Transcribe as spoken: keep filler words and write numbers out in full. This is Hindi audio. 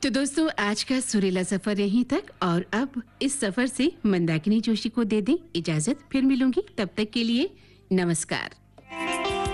तो दोस्तों आज का सुरीला सफर यहीं तक और अब इस सफर से मंदाकिनी जोशी को दे दें इजाजत। फिर मिलूंगी, तब तक के लिए नमस्कार।